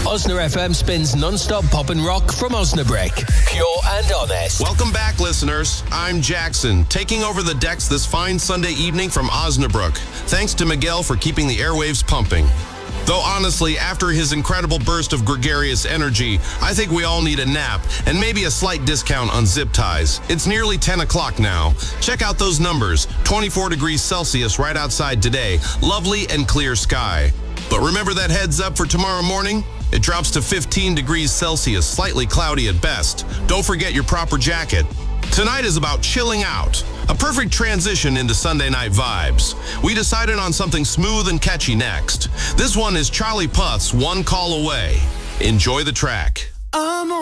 Osna FM spins non-stop pop and rock from Osnabrück. Pure and honest. Welcome back, listeners. I'm Jackson, taking over the decks this fine Sunday evening from Osnabrück. Thanks to Miguel for keeping the airwaves pumping. Though honestly, after his incredible burst of gregarious energy, I think we all need a nap and maybe a slight discount on zip ties. It's nearly 10 o'clock now. Check out those numbers. 24 degrees Celsius right outside today. Lovely and clear sky. But remember that heads up for tomorrow morning? It drops to 15 degrees Celsius, slightly cloudy at best. Don't forget your proper jacket. Tonight is about chilling out. A perfect transition into Sunday night vibes. We decided on something smooth and catchy next. This one is Charlie Puth's One Call Away. Enjoy the track.